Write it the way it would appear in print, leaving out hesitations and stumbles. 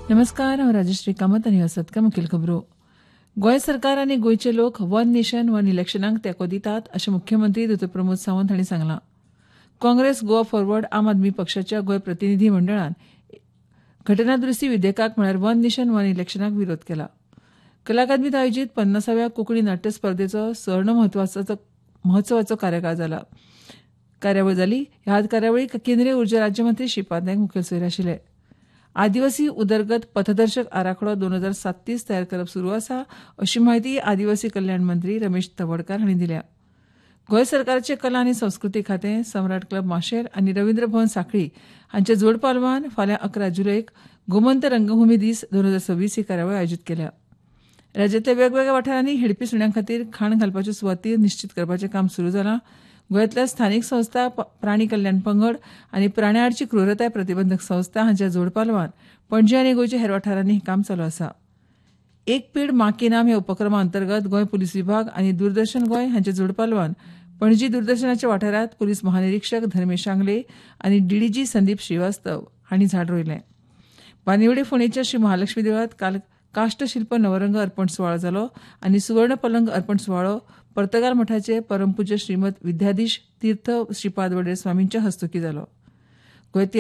नमस्कार, हांव राजश्री कामत आनी हसतका मुखेल खबरो. गोंय सरकार आनी गोंयचे लोक वन नेशन वन इलेक्शनाक तेंको दितात अशें मुख्यमंत्री दोतोर प्रमोद सावंत हांणी सांगलां. काँग्रेस गोवा फॉरवर्ड आम आदमी पक्षाच्या गोंय प्रतिनिधी मंडळान घटना दुरुस्ती विधेयकाक म्हळ्यार वन नेशन वन इलेक्शनाक विरोध केला. कला अकादमीत आयोजीत 50व्या कोंकणी नाट्य स्पर्धेचो स्वर्ण महोत्सवाचो कार्यावळ जाली. ह्या कार्यावळीक केंद्रीय उर्जा राज्यमंत्री श्रीपाद नायक मुखेल सोयरे आशिल्ले. आदिवासी उदरगत पथदर्शक आराखडो 2037 तयार करप सुरू आसा अशी माहिती आदिवासी कल्याण मंत्री रमेश तवडकार हांणी दिल्या. गोंय सरकाराचे कला आनी संस्कृती खातें, सम्राट क्लब माशेल आनी रवींद्र भवन सांखळी हांच्या जोड पालवान फाल्यां 11 जुलैक गोमंत रंगभूमी दीस 2026 ही कार्यावळ आयोजीत केल्या. राज्यांतल्या वेगवेगळ्या वाठारांनी हेडपी सुण्यां खातीर खाण घालपाच्यो सुवाती निश्चित करपाचें काम सुरू जालां. गोंयांतल्या स्थानीक संस्था, प्राणी कल्याण पंगड आनी प्राण्यां आडची क्रूरताय प्रतिबंधक संस्था हांच्या जोड पालवान पणजी आनी गोंयच्या हेर वाठारांनी हें काम चालू आसा. एक पीड मां के नाम ह्या उपक्रमा अंतर्गत गोंय पुलीस विभाग आनी दूरदर्शन गोंय हांचे जोड पालवान पणजी दूरदर्शनाच्या वाठारांत पुलीस महानिरीक्षक धर्मेश आंगले आनी डीडीजी संदीप श्रीवास्तव हांणी झाड रोयलें. बांदिवडे फोंडेच्या श्री महालक्ष्मी देवळांत काल काष्टशिल्प नवरंग अर्पण सुवाळो जालो आनी सुवर्ण पलंग अर्पण सुवाळो पर्तगाल मठाचे परमपूज्य श्रीमद विद्याधीश तीर्थ श्रीपाद वडे स्वामींच्या हस्तुकीं जालो.